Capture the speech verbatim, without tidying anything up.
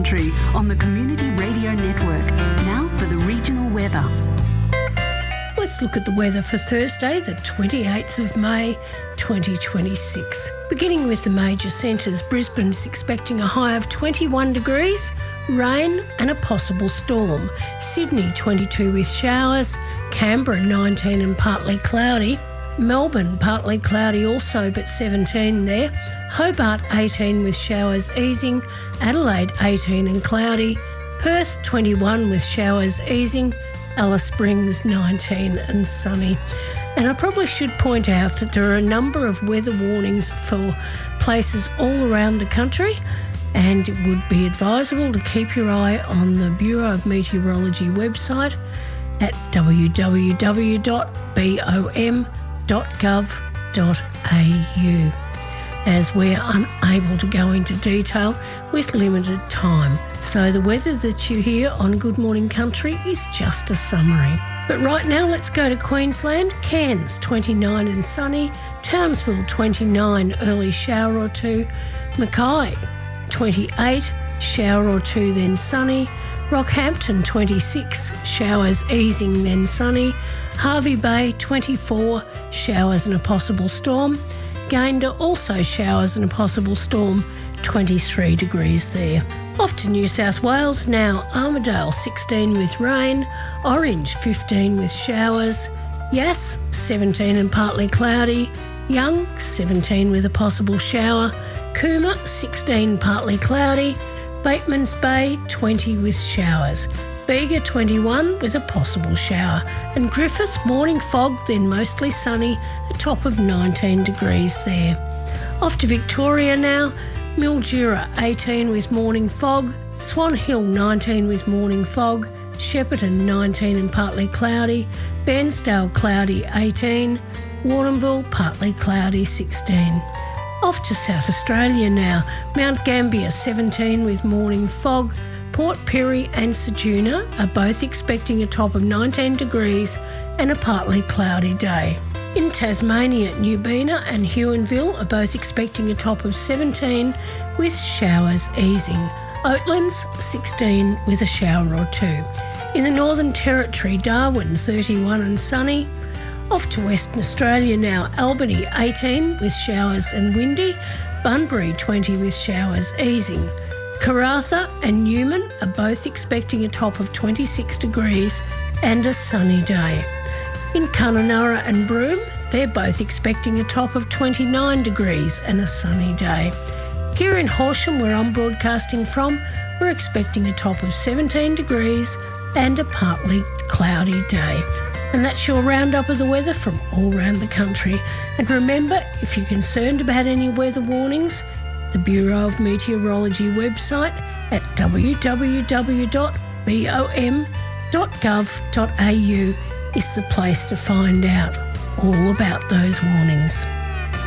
Country on the Community Radio Network. Now for the regional weather. Let's look at the weather for Thursday, the twenty-eighth of May, twenty twenty-six. Beginning with the major centres, Brisbane's expecting a high of twenty-one degrees, rain and a possible storm. Sydney, twenty-two with showers. Canberra, nineteen and partly cloudy. Melbourne, partly cloudy also, but seventeen there. Hobart, eighteen with showers easing. Adelaide, eighteen and cloudy. Perth, twenty-one with showers easing. Alice Springs, nineteen and sunny. And I probably should point out that there are a number of weather warnings for places all around the country, and it would be advisable to keep your eye on the Bureau of Meteorology website at w w w dot bom dot gov dot a u, as we're unable to go into detail with limited time. So the weather that you hear on Good Morning Country is just a summary. But right now let's go to Queensland. Cairns, twenty-nine and sunny. Townsville, twenty-nine, early shower or two. Mackay, twenty-eight, shower or two then sunny. Rockhampton, twenty-six, showers easing then sunny. Hervey Bay, twenty-four, showers and a possible storm. Gayndah, also showers and a possible storm, twenty-three degrees there. Off to New South Wales now. Armidale, sixteen with rain. Orange, fifteen with showers. Yass, seventeen and partly cloudy. Young, seventeen with a possible shower. Cooma, sixteen partly cloudy. Batemans Bay, twenty with showers. Bega, twenty-one with a possible shower. And Griffith, morning fog, then mostly sunny, a top of nineteen degrees there. Off to Victoria now. Mildura, eighteen with morning fog. Swan Hill, nineteen with morning fog. Shepparton, nineteen and partly cloudy. Bairnsdale, cloudy, eighteen. Warrnambool, partly cloudy, sixteen. Off to South Australia now. Mount Gambier, seventeen with morning fog. Port Pirie and Ceduna are both expecting a top of nineteen degrees and a partly cloudy day. In Tasmania, Newbina and Huonville are both expecting a top of seventeen with showers easing. Oatlands, sixteen with a shower or two. In the Northern Territory, Darwin, thirty-one and sunny. Off to Western Australia now. Albany, eighteen with showers and windy. Bunbury, twenty with showers easing. Karratha and Newman are both expecting a top of twenty-six degrees and a sunny day. In Kununurra and Broome, they're both expecting a top of twenty-nine degrees and a sunny day. Here in Horsham, where I'm broadcasting from, we're expecting a top of seventeen degrees and a partly cloudy day. And that's your roundup of the weather from all around the country. And remember, if you're concerned about any weather warnings, the Bureau of Meteorology website at w w w dot bom dot gov dot a u is the place to find out all about those warnings.